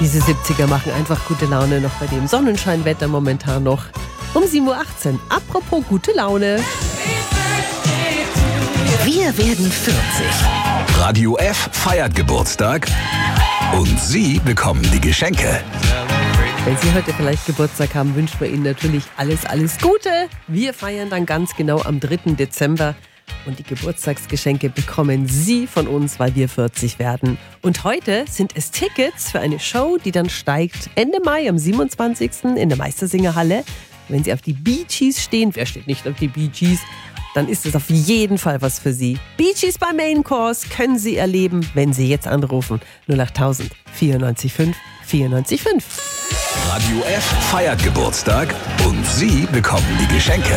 Diese 70er machen einfach gute Laune, noch bei dem Sonnenscheinwetter momentan noch. Um 7.18 Uhr. Apropos gute Laune. Wir werden 40. Radio F feiert Geburtstag und Sie bekommen die Geschenke. Wenn Sie heute vielleicht Geburtstag haben, wünschen wir Ihnen natürlich alles Gute. Wir feiern dann ganz genau am 3. Dezember. Und die Geburtstagsgeschenke bekommen Sie von uns, weil wir 40 werden. Und heute sind es Tickets für eine Show, die dann steigt Ende Mai am 27. in der Meistersingerhalle. Wenn Sie auf die Bee Gees stehen, wer steht nicht auf die Bee Gees, dann ist es auf jeden Fall was für Sie. Bee Gees bei Main Course können Sie erleben, wenn Sie jetzt anrufen. 08000 94 5 94 5. Radio F feiert Geburtstag und Sie bekommen die Geschenke.